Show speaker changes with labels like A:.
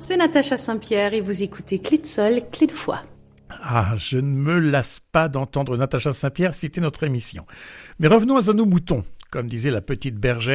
A: C'est Natacha Saint-Pierre et vous écoutez Clé de Sol, Clé de Foi.
B: Ah, je ne me lasse pas d'entendre Natacha Saint-Pierre citer notre émission. Mais revenons à nos moutons, comme disait la petite bergère.